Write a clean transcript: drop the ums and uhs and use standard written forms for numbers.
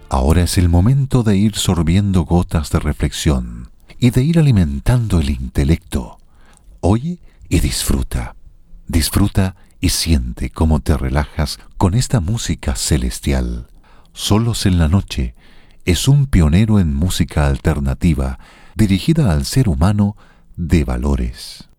Ahora es el momento de ir sorbiendo gotas de reflexión y de ir alimentando el intelecto. Oye y disfruta. Disfruta y siente cómo te relajas con esta música celestial. Solos en la Noche es un pionero en música alternativa dirigida al ser humano de valores.